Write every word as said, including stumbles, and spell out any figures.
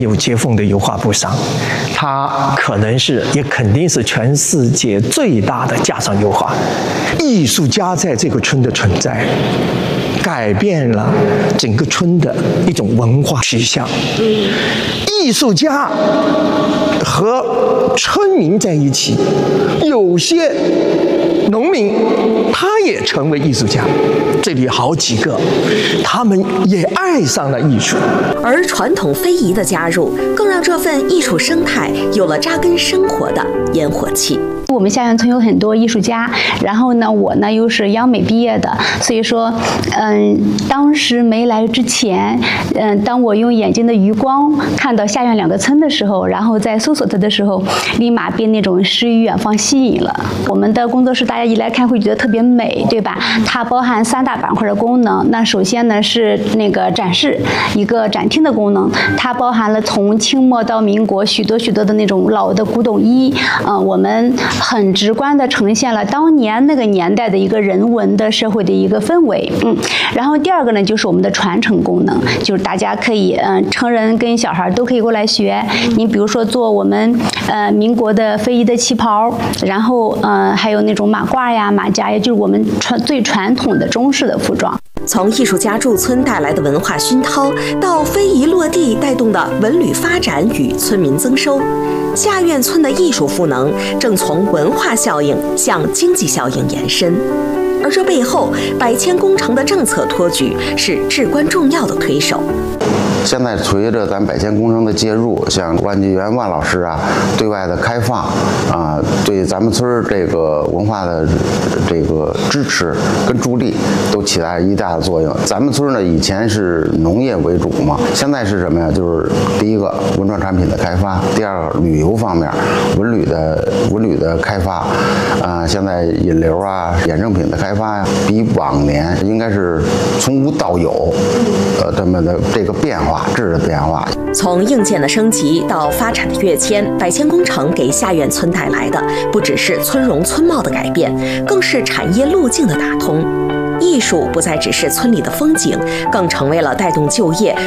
有接缝的油画布商，它可能是也肯定是全世界最大的架上油画。艺术家在这个村的存在，改变了整个村的一种文化取向。艺术家和村民在一起，有些农民他也成为艺术家，这里好几个，他们也爱上了艺术。 而传统非遗的加入，更让这份艺术生态有了扎根生活的烟火气。 我们下院村有很多艺术家，然后呢，我呢又是央美毕业的，所以说，嗯，当时没来之前，嗯，当我用眼睛的余光看到下院两个村的时候，然后在搜索它的时候，立马被那种诗与远方吸引了。我们的工作室大家一来看会觉得特别美，对吧？它包含三大板块的功能。那首先呢是那个展示，一个展厅的功能，它包含了从清末到民国许多许多的那种老的古董衣，嗯、呃，我们很直观地呈现了当年那个年代的一个人文的社会的一个氛围，嗯，然后第二个呢就是我们的传承功能，就是大家可以，嗯、呃，成人跟小孩都可以过来学。你比如说做我们呃民国的非遗的旗袍，然后呃还有那种马褂呀、马甲呀，就是我们传最传统的中式的服装。 从艺术家驻村带来的文化熏陶，到非遗落地带动的文旅发展与村民增收，下院村的艺术赋能正从文化效应向经济效应延伸。而这背后，百千工程的政策托举是至关重要的推手。 现在随着咱百千工程的介入，像万纪元万老师啊，对外的开放啊，对咱们村这个文化的这个支持跟助力，都起到一大的作用。咱们村呢以前是农业为主嘛，现在是什么呀？就是第一个文创产品的开发，第二个旅游方面，文旅的文旅的开发，啊，现在引流啊、衍生品的开发呀，比往年应该是从无到有，呃，这么的这个变化。质的变化， 从硬件的升级到发展的跃迁，百千工程给下院村带来的不只是村容村貌的改变，更是产业路径的打通。艺术不再只是村里的风景，更成为了带动就业、